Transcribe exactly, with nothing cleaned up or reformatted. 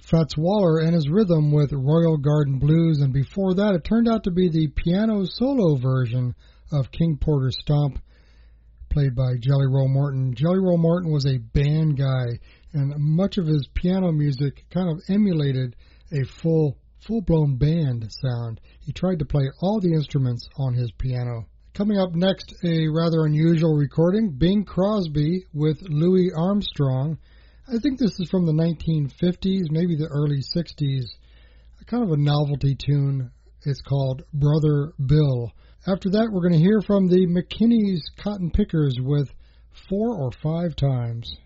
Fats Waller and his rhythm with Royal Garden Blues, and before that it turned out to be the piano solo version of King Porter's Stomp, played by Jelly Roll Morton. Jelly Roll Morton was a band guy, and much of his piano music kind of emulated a full, full-blown band sound. He tried to play all the instruments on his piano. Coming up next, a rather unusual recording, Bing Crosby with Louis Armstrong. I think this is from the nineteen fifties, maybe the early sixties. A kind of a novelty tune. It's called Brother Bill. After that, we're going to hear from the McKinney's Cotton Pickers with Four or Five Times.